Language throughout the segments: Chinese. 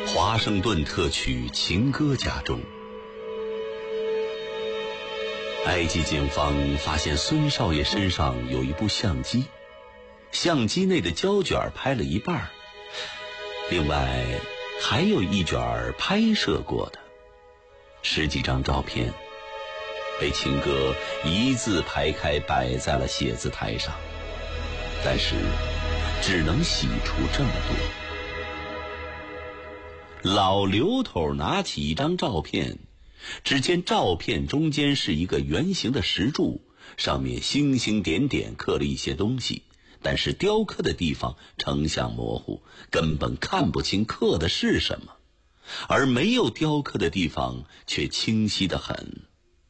华盛顿特区情歌家中，埃及警方发现孙少爷身上有一部相机，相机内的胶卷拍了一半，另外还有一卷拍摄过的10几张照片，被情歌一字排开摆在了写字台上，但是只能洗出这么多。老刘头拿起一张照片，只见照片中间是一个圆形的石柱，上面星星点点刻了一些东西，但是雕刻的地方成像模糊，根本看不清刻的是什么，而没有雕刻的地方却清晰得很。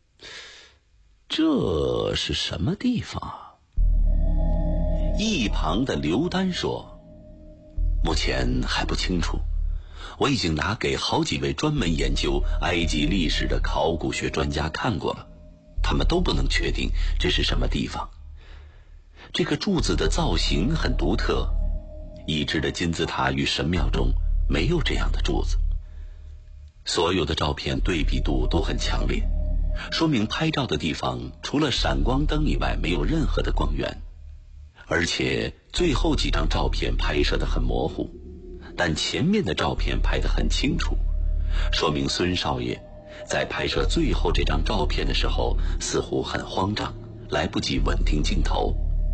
这是什么地方啊？一旁的刘丹说，目前还不清楚，我已经拿给好几位专门研究埃及历史的考古学专家看过了，他们都不能确定这是什么地方。这个柱子的造型很独特，已知的金字塔与神庙中没有这样的柱子。所有的照片对比度都很强烈，说明拍照的地方除了闪光灯以外没有任何的光源，而且最后几张照片拍摄得很模糊，但前面的照片拍得很清楚，说明孙少爷在拍摄最后这张照片的时候似乎很慌张，来不及稳定镜头。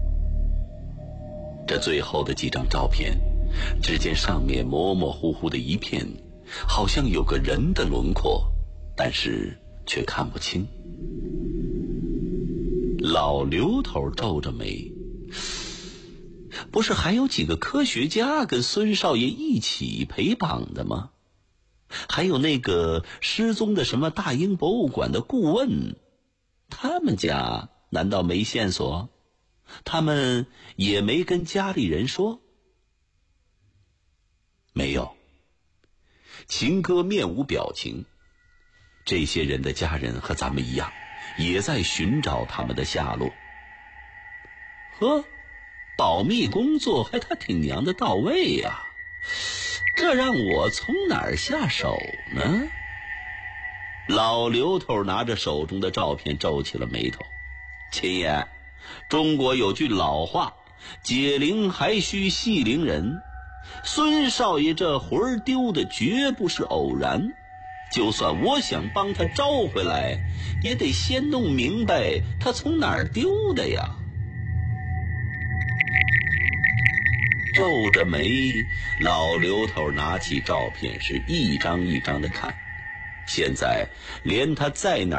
这最后的几张照片，只见上面模模糊糊的一片，好像有个人的轮廓，但是却看不清。老刘头皱着眉，不是还有几个科学家跟孙少爷一起陪绑的吗？还有那个失踪的什么大英博物馆的顾问，他们家难道没线索？他们也没跟家里人说？没有。情歌面无表情，这些人的家人和咱们一样，也在寻找他们的下落。呵，保密工作还他挺娘的到位呀，这让我从哪儿下手呢？老刘头拿着手中的照片皱起了眉头。亲爷，中国有句老话，解铃还须系铃人，孙少爷这魂儿丢的绝不是偶然，就算我想帮他招回来，也得先弄明白他从哪儿丢的呀。皱着眉，老刘头拿起照片是一张一张的看，现在连他在哪